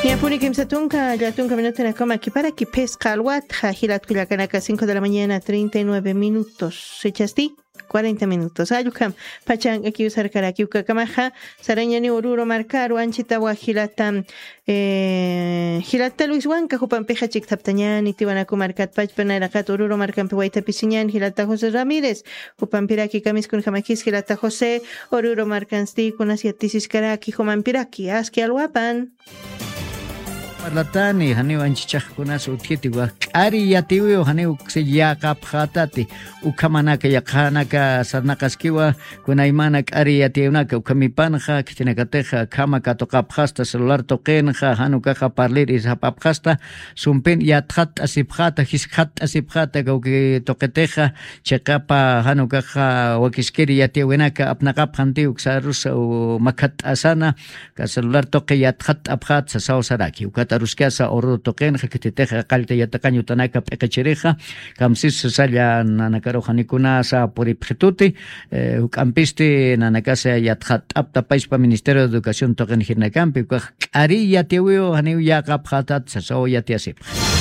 Yapuni Kimsatunka, Yatunka Minuto en la coma, aquí para que pesca al Wat, Jajilat Culiacanaca, 5 de la mañana, 39 minutos. ¿Echasti? 40 minutos. Ayukam, Pachang, aquí usar Karakiuka Kamaja, Sarañani Oruro Marcaro, Anchita Guajilata, Gilata Luis Huanca, Jupampeja Chictaptañan, y Tiwanaku Marcat Pachpana, Racat Oruro Marcampe Guaita Pisiñan, Gilata José Ramírez, Jupampiraki Camis con Jamakis, Gilata José, Oruro Marcansti, con Asiatisis Karaki, Jomampiraki, Aski Alwapan. Latani hani wanchichakkunas utkitiwa q'ari yatiwiw hani uksiyaqapqatati ukamanaka yaqhanaka sarnaqaskiwa kunaymana q'ari yatiwnaka ukamipanja kitinakateja kama katoqapqasta celular toqenja hanukaja parliris hapapqasta sumpin yatqat asipqata hiskhat asipqata kawki toqeteja chaqapa hanukaja wakiskiri yatiwnaka apnaqapqanti uksarusa makat asana ka celular toqe yatqat apqat sasawsaraki Ruskiasa oro toqen hakiteteja qalta yataqañu tanaka p'eqechireja kamsis salla nanakaroja nikunasa puripjetuti uk'ampisti nanakasa yatqat apta paispa Ministerio de Educación toqen hirnakampi q'ari yatiwiw haniw yaqapqatat sasaw yatiasip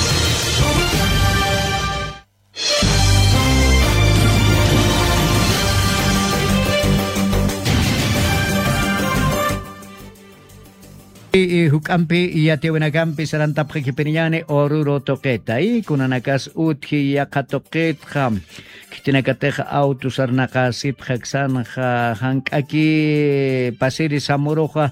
Hukampi yatiwinakampi sarantapqa kipiniñani oruro toqeta y kunanakas utji yaqatoqetqa kitinakateja auto sarnaqa sipqaksanja hank'aki pasiri samuruqa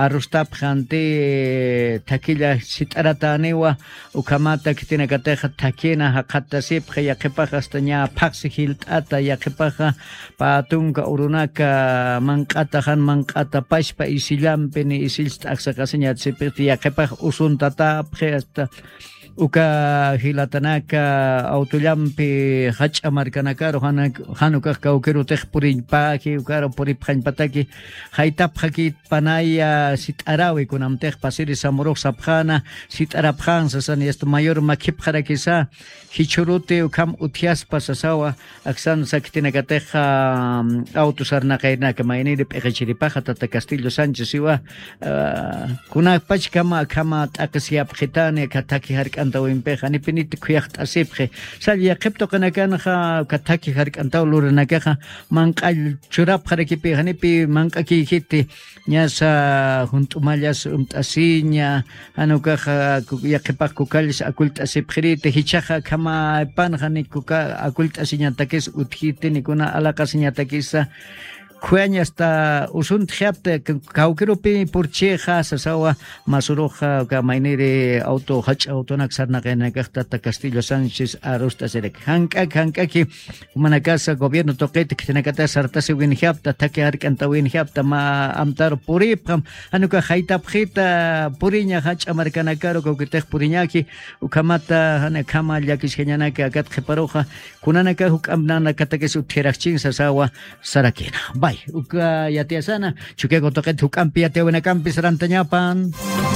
arustapqanti takilla sit'arataniwa ukamata kitinakateja takina haqata sipqa yaqipaqa hasta ña paqsi hilt'ata yaqipaqa patunka urunaka manq'ata han manq'ata pashpa isillampi ni isilsta aqsaqa señal sipirti yaqipaq usuntata hasta uka hilatanaka autollampi hach'amarkanakaro hanukaq kawkirutej purinpaki ukaro puriphañpataki haytapqaki panaya sit'arawi kunamtej pasiri samuruq sapqana sit'arapqan sasani esto mayor makipqarakisa hichuruti ukam uthiaspa sasawa aksan sakitinakateja autusarnaqaynaka mayniri p'eqechiripaqa tata Castillo Sánchez iwa kunapach kama t'aqisiyapqitani kataki hark'an Tawimpeja ni piniti kuyaqta asipje sal yaqipto kanakanja kataki hark'antaw luranakaja manq'al churapqarakipiqa nipi manq'aki hiti ñasa junt'umallas umt'asiña hanukaja yaqipaq kukallis akulta asipjiriti hichaja kama panja ni kuka akulta asiñatakis uthiti nikuna alaqasiñatakisa Kueña hasta usunt japte kaukirupi purcheja sasawa masuroja kamainire auto hach autonak sarnaqena kaqta Castillo Sánchez arusta serek hankaki manakasa gobierno toqete kitinakata sartasi win japta taki harkanta win japta ma amtar puripam anuka haitapjita puriña hach amarkanakaro kaukitej puriñaki ukamata hana kama yakis genyanaka akat qeparoja kunanaka hukamnana katakes utjerachchin sasawa sarakina uka yatiasana chukeko toqet hukampi yatiawinakampi sarantañapan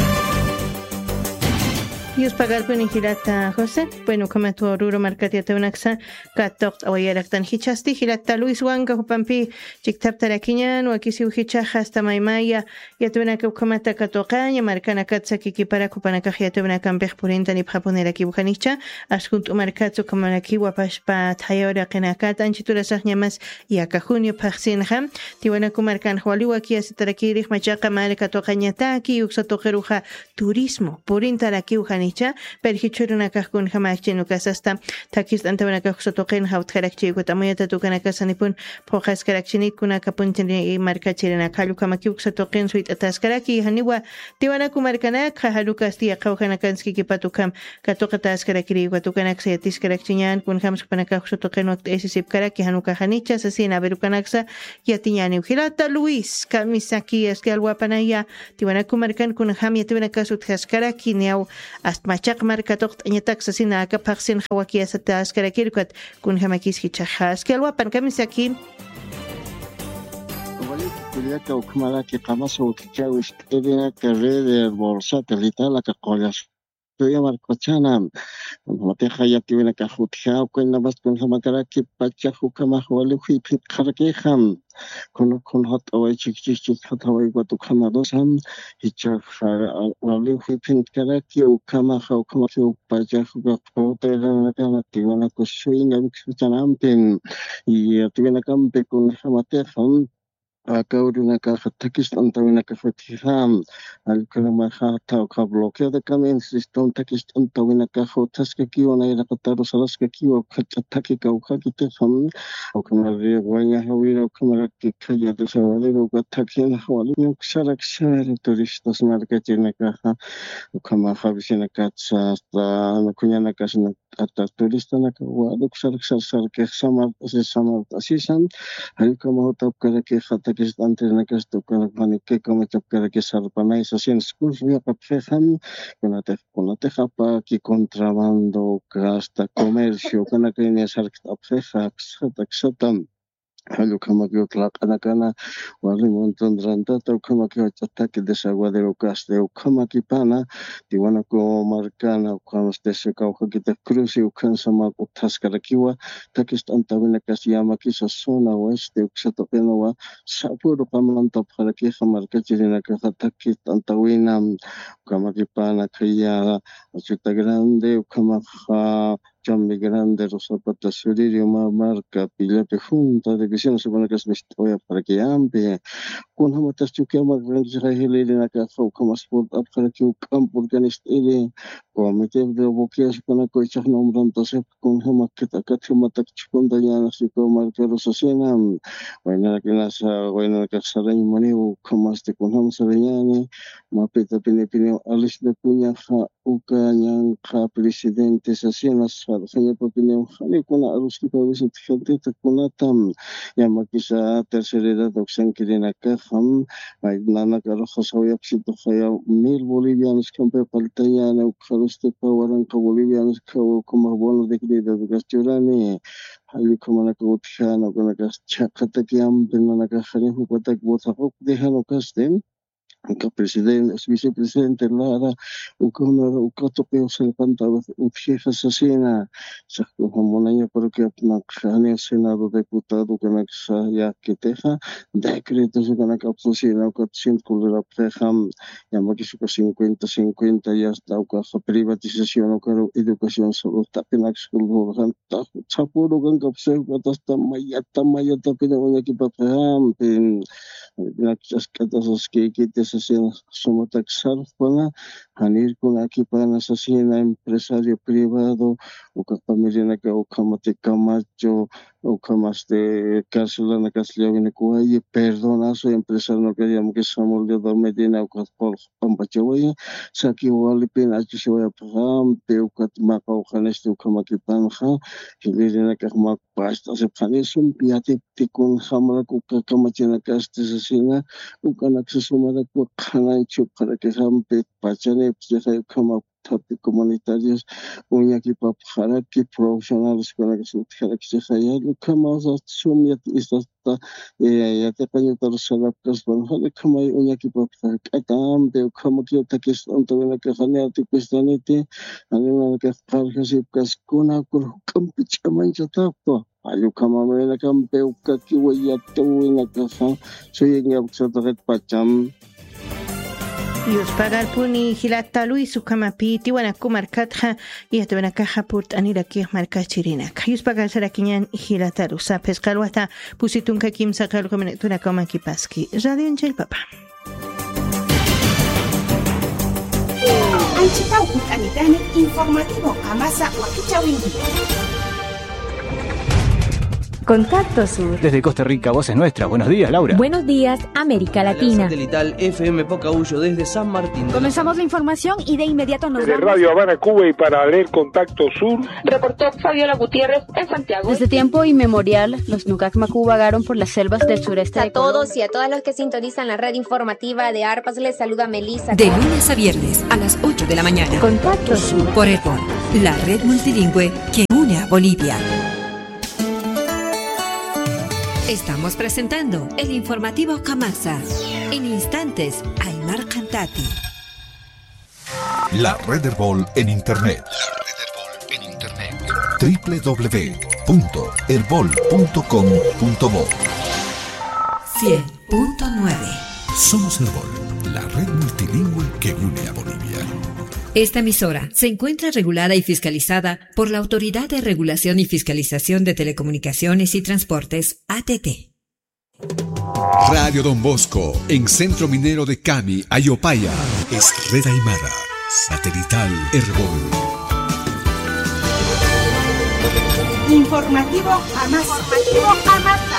Dios pagar con Hilata José, bueno, como tu oruro marcat yateunaxa, katok awayaraktan hichasti, Hilata Luis Wanga, Jupampi, Chiktap Tarakiñan, o aquí si uhichaja hasta Maimaya, yatuenaka ukamata katokaña, marcana katsa kiki para kupanaka yateunakan pejpurinta ni japonera kibujanicha, askunt umarkatsu kamaraki wapashpa tayora kenakat, anchitura sahñamas y akajunio pajsinja, tiwana kumarkan hualiwa kia sitarakirich machaka mare katokañataki, uxatojeruja turismo, purinta la kibujan perhichurunakaq kun hamakchinukas hasta takis antawanakaq sotoqen hawtqarakchiku tamayata tukanakasanipun phoqas karakchinikuna kapuntini markachirina qalu kamakiuk sotoqen suitataskaraki haniwa tiwanaku markanak halukas tia qawhanakanski kipatukam katoqataskarakiri watukanak sayatiskarakchiñan kun hamspanakaq sotoqen waqt esisipkaraki hanuka hanicha sasina berukanaksa yatiñani Hilata Luis kamisaki eskalwapanaya tiwanaku markan kun ham yatiwanakasut haskaraki niaw machaq markatoq t'añataq sasina akapaqsin hawakiasata askarakirkat kun hamakis hichaqas kelwapan kamisaki Kuliaka ukmalaki qamasa utkichawish t'irina red bolsa territa la que qolas tuya marcochana mateja ya tiene que jutja con la más con la macara que pacha jukama wali huipit kharkeham con hot away chik hot away watu kama dosam hicha wali huipit karaki ukama kama que pacha juka potera na kana tiwana kushuina mikuchanam pin y tiene campe con la mateja Akauruna kaha takis antawina kafatiham alkalama hata ka bloqueo de kamen sistem takis antawina kaha taska kiwa na ila kataru salaska kiwa kachataki ka ukakite ham okamari wanya hawira okamara kikaya de sawale ukataki na hawali nuksara ksara turistas markachina kaha okama habisina katsa nakunya na kasina ata turista na kawa nuksara ksara ke sama asisan halkama hotap kara ke khata que antes na que esto con que como chapcar que sarpana eso sin schools voy a papfejan con la teja pa que contrabando hasta comercio con la que ni sark apfeja xatam Halo kama que otra kana wali montón ranta to kama que ataque desaguadero casteo kama que pana diwana ko marcana kama stese ka que te cruce o cansa ma tascara kiwa takist antawina kasiyama kisa zona oeste uksato penawa sapuro pamanta para que marca chirina que takist antawina kama que pana kaya chuta grande kama Chambi grande rosa pata suririo marca pilote junta de que se no se pone que es mi historia para que ampe con hamatas chuke mag grande rahili na ka kama sport up para que o campo organist ele komite de bokias kana ko ichak nomran to se con hamakita kathumata chukunda yana si ko marca rosa sena bueno que nasa bueno que sarai mani o kama este con ham sarayani mapita pine alis de punya uka yang ka presidente sasiana saya opinión hani kuna aruski pa visit gente ta kuna tam ya makisa tercera edad opción que tiene acá ham nana karo khasawya psito khaya 1000 bolivianos campe paltayana ukharuste pa waranka bolivianos como bono de crédito gasturani hali como na ko tshana kuna kas chakata kiam benana ka khani hupatak bothaqok dehano kasten Anka presidente, vicepresidente Lara, ukatope usalpanta upsheja sasina, sakto hamonaya para que nakani senado deputado que naksa ya kiteja, decreto se kana kapsosina ukatsin kulera preham, yamakisuka 50-50 ya está uka privatización ukaro educación solo tapinak school han chapuro kan kapse ukatasta mayata pinawanya kipapaham pin nakchas katasas kikites somos sarfana hanir con aquí para asesina empresario privado o familia que o kamate camacho o kamaste cápsula na caslia viene kuai perdona su empresario no queríamos que somos de medina o por pampachoy saki wali pena que se vaya pram peu katma o khaneste o kamaki panja hilina que ma pasta se panisum piate tikun hamra ko kamachina kaste asesina o kana que sumada ko khana chup para que hampe pachane se kama tapi comunitarios unya ki pap khara ki profesionales con que se khara que se khaya kama za sumia istasta ya te paño tar sala kas ban hale kama unya ki pap katam de kama ki takis antona que khania ti pistanite anima que khara se kas kuna kur kampich mancha tapto ayo kama mena kampe ukka ki waya to na ka so yenga sa taget pacham Yus pagar puni hilata Luis ukamapi tiwana kumarkatha y atwana caja purt anira ki marka chirina. Yus pagar sarakinyan hilata rusa peskalwata pusitunka kim sakal komenetuna kama kipaski. Radio Angel Papa. Anchitau kutanitani informativo amasa wakichawingi. Contacto Sur. Desde Costa Rica, voz es nuestra. Buenos días, Laura. Buenos días, América Latina. Satelital FM Pocahuyo desde San Martín. Comenzamos la información y de inmediato nos desde Radio Habana, Cuba y para leer Contacto Sur. Reportó Fabiola Gutiérrez en Santiago. Desde tiempo inmemorial, los Nucacmacú vagaron por las selvas del sureste de Colombia. A todos y a todas los que sintonizan la red informativa de ARPAS, les saluda Melissa. De lunes a viernes a las 8 de la mañana. Contacto Sur. Por EPON, la red multilingüe que une a Bolivia. Estamos presentando el informativo Kamasa. En instantes, Aymar Cantati. La Red Herbol en Internet. www.herbol.com.bo 100.9. Somos Herbol, la red multilingüe que une a Bolivia. Esta emisora se encuentra regulada y fiscalizada por la Autoridad de Regulación y Fiscalización de Telecomunicaciones y Transportes, ATT. Radio Don Bosco, en Centro Minero de Cami, Ayopaya. Es Red Aymara, satelital Herbol. Informativo Amasa.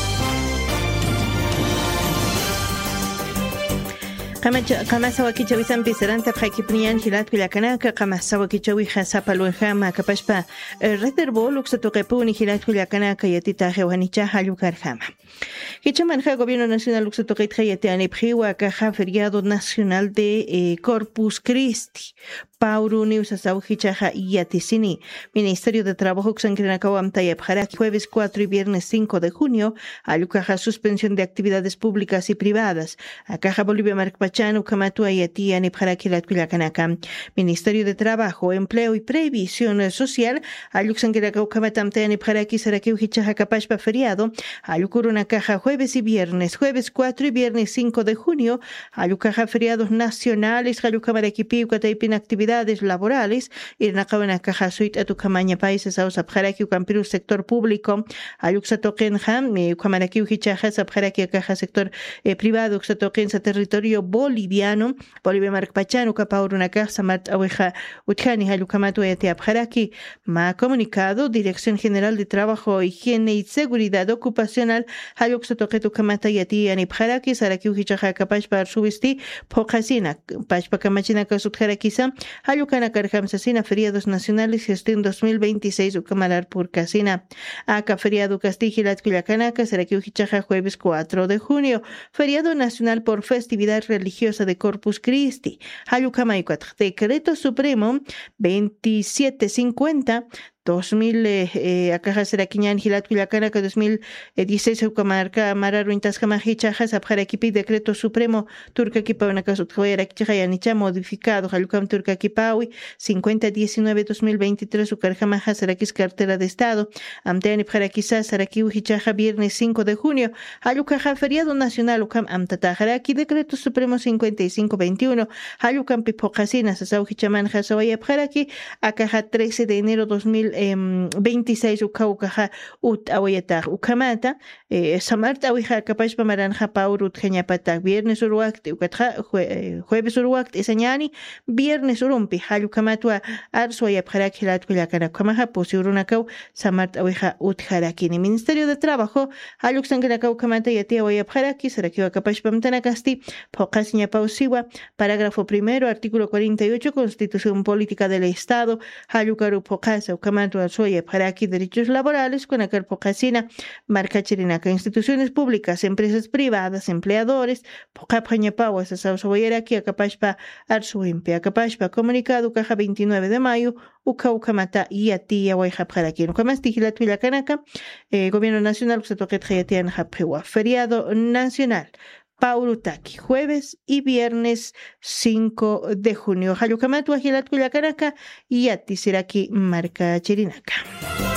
Kamasa wakichawi sampi seranta p'haykipniyan hilat kullakanaka kamasa wakichawi hasapa luenjama kapashpa Red Herbol uksatoqepuni hilat kullakanaka yatita jewanicha halukarjama. Kichamanja Gobierno Nacional uksatoqitja yatiani pjiwa kaja feriado nacional de Corpus Christi. Pauru News Asaujichaja y Yatisini. Ministerio de Trabajo Xankrinakawam Tayepjara, jueves 4 y viernes 5 de junio, Alucaja suspensión de actividades públicas y privadas. Acaja Bolivia Marcpachán, Ucamatua y Atia Nipjara Kilatkuyakanaka. Ministerio de Trabajo, Empleo y Previsión Social, Aluxankrinakau Kamatam Tayanipjara Kisaraki Ujichaja Kapashpa feriado, Alucuruna Caja jueves y viernes, jueves 4 y viernes 5 de junio, Alucaja feriados nacionales, Alucamaraquipi, Ucataipin actividades laborales, Irnakawana Caja Suite a Tucamaña Países, Ausapjaraki, Ucampiru, sector público, Aluxatokenham, Ucamaraki, Ujichaja, Sapjaraki, Caja sector privado, Uxatokensa, territorio boliviano, Bolivia Marcpachán, Ucapauruna Caja, Mart Aweja, Utjani, Alucamato, Apjaraki, Ma comunicado, Dirección General de Trabajo, Higiene y Seguridad Ocupacional, Aluxatoketu Kamata Yati, Anipjaraki, Saraki, Ujichaja, Capashpa, Subisti, Pocasina, Pashpa Kamachina, Kasutjarakisa, Ayucana Carjamsasina, feriados nacionales, gestión 2026, Ucamalar Purcasina, Aca, feriado Castigilat Culiacanaca, Saraquiu Hichaja, jueves 4 de junio, feriado nacional por festividad religiosa de Corpus Christi, Ayucamaicuat, decreto supremo 2750, 2000 Acaja Seraquiñán Hilat Culiacanaca 2016 Ucamarca Mararu Intascama Hichajas Abjaraquipi decreto supremo Turca Kipauna Sutjoera Kichayanicha modificado Halucam Turca Kipaui 5019-2023 Ucarjamaja Saraquis cartera de Estado Amteani Pjaraquisa Saraquiu Hichaja viernes 5 de junio Halucaja feriado nacional Ucam Amtatajaraki decreto supremo 5521 Halucam Pipocasina Sasau Hichaman Hasawaya Pjaraki Acaja 13 de enero 2026 ukaukaja ut awayatar ukamata samarta awiha kapashpa maranja paurut geñapata viernes uruakti ukatja jueves uruakti esañani viernes urumpi halukamatwa arswaya pjarak hilat kullakana kamaja posiurunakau samarta awiha ut jarakini Ministerio de Trabajo haluxankanakau kamata yatia waya pjaraki sarakiwa kapashpa mtanakasti pokasiña pausiwa parágrafo primero artículo 48 Constitución Política del Estado halukaru pokasa ukamata Soya para aquí derechos laborales con aquel Pocasina, marca Chirinaca, instituciones públicas, empresas privadas, empleadores, Pocapañapaua, Sasaosoyera aquí, Acapashpa, Arsuimpe, Acapashpa, comunicado, caja 29 de mayo, Ucaucamata y Atia, Huayjapjaraquín, Ucamastijila, Tuilacanaca, Gobierno Nacional, Uxatoquet, Hayatian, Japewa, feriado nacional. Paurutaki, jueves y viernes 5 de junio. Halukamatu, Ajilat Culiacanaca y Atisiraki, marca Chirinaca.